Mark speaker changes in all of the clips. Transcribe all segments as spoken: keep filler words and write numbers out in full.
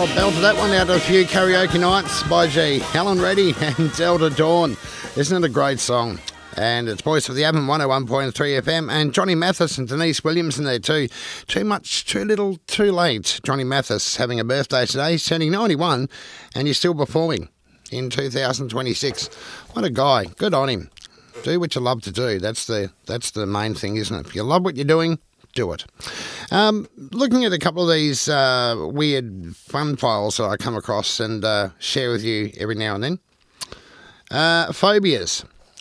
Speaker 1: I'll belt that one out of a few karaoke nights by G. Helen Reddy and Zelda Dawn. Isn't it a great song? And it's Voice of the Oven, one oh one point three F M. And Johnny Mathis and Denise Williams in there too. Too much, too little, too late. Johnny Mathis having a birthday today. He's turning ninety-one and he's still performing in two thousand twenty-six. What a guy. Good on him. Do what you love to do. That's the, that's the main thing, isn't it? If you love what you're doing, do it. Um, looking at a couple of these uh, weird fun files that I come across and uh, share with you every now and then. Uh, phobias.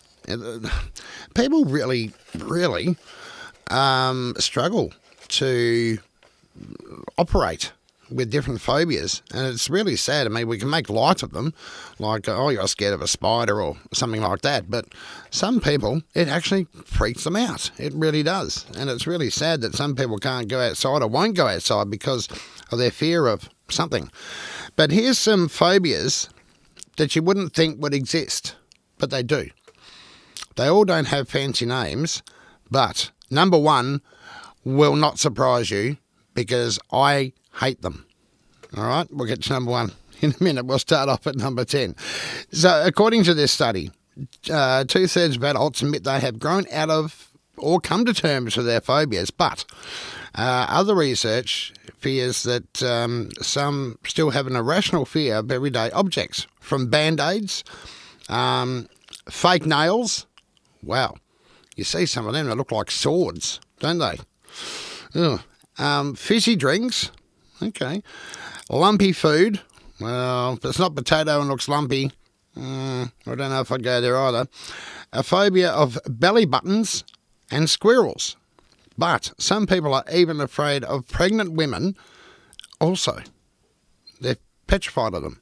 Speaker 1: People really, really um, struggle to operate with different phobias, and it's really sad. I mean, we can make light of them, like, oh, you're scared of a spider or something like that, but some people, it actually freaks them out. It really does, and it's really sad that some people can't go outside or won't go outside because of their fear of something. But here's some phobias that you wouldn't think would exist, but they do. They all don't have fancy names, but number one will not surprise you because I hate them. All right, we'll get to number one in a minute. We'll start off at number ten. So according to this study, uh, two-thirds of adults admit they have grown out of or come to terms with their phobias, but uh, other research fears that um, some still have an irrational fear of everyday objects, from Band-Aids, um, fake nails. Wow, you see some of them that look like swords, don't they? Ugh. Um, fizzy drinks, okay. Lumpy food, well, if it's not potato and looks lumpy, uh, I don't know if I'd go there either. A phobia of belly buttons and squirrels. But some people are even afraid of pregnant women also. They're petrified of them.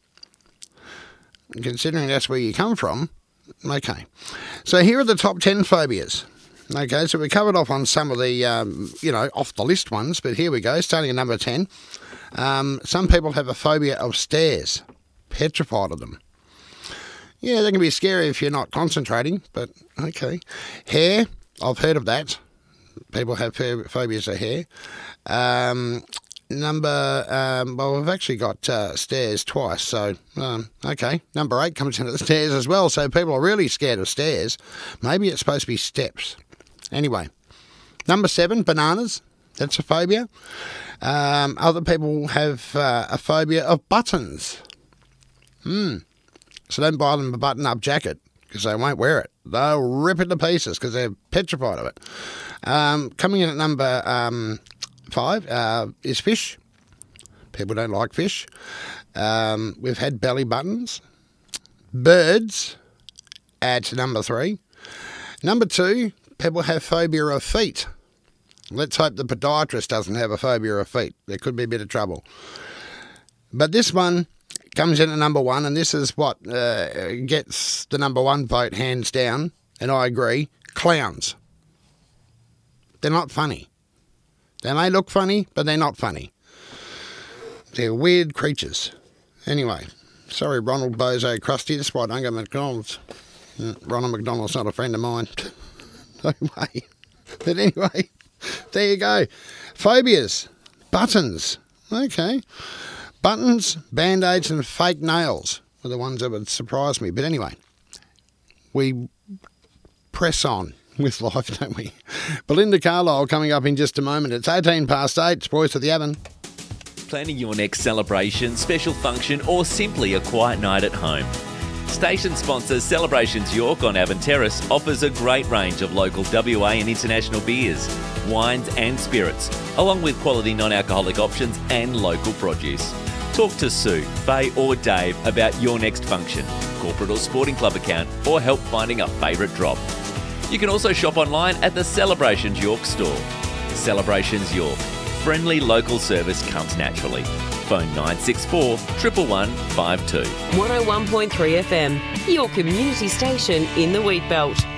Speaker 1: Considering that's where you come from, okay. So here are the top ten phobias. Okay, so we covered off on some of the, um, you know, off the list ones, but here we go, starting at number ten. Um, some people have a phobia of stairs, petrified of them. Yeah, they can be scary if you're not concentrating, but okay. Hair, I've heard of that. People have phobias of hair. Um, number, um, well, we've actually got uh, stairs twice, so, um, okay. Number eight comes into the stairs as well, so people are really scared of stairs. Maybe it's supposed to be steps. Anyway, number seven, bananas. That's a phobia. Um, other people have uh, a phobia of buttons. Hmm. So don't buy them a button-up jacket because they won't wear it. They'll rip it to pieces because they're petrified of it. Um, coming in at number um, five uh, is fish. People don't like fish. Um, we've had belly buttons. Birds. Add to number three. Number two, people have phobia of feet. Let's hope the podiatrist doesn't have a phobia of feet. There could be a bit of trouble. But this one comes in at number one, and this is what uh, gets the number one vote hands down, and I agree, clowns. They're not funny. They may look funny, but they're not funny. They're weird creatures. Anyway, sorry, Ronald Bozo Krusty, that's why I don't go to McDonald's. Ronald McDonald's not a friend of mine. No way. But anyway, there you go. Phobias. Buttons. Okay. Buttons, Band-Aids and fake nails were the ones that would surprise me. But anyway, we press on with life, don't we? Belinda Carlisle coming up in just a moment. It's eighteen past eight. It's Voice of the Oven.
Speaker 2: Planning your next celebration, special function or simply a quiet night at home. Station sponsor Celebrations York on Avon Terrace offers a great range of local W A and international beers, wines and spirits, along with quality non-alcoholic options and local produce. Talk to Sue, Faye or Dave about your next function, corporate or sporting club account, or help finding a favourite drop. You can also shop online at the Celebrations York store. Celebrations York. Friendly local service comes naturally. Phone nine six four, one one one, five two.
Speaker 3: one oh one point three F M, your community station in the Wheatbelt.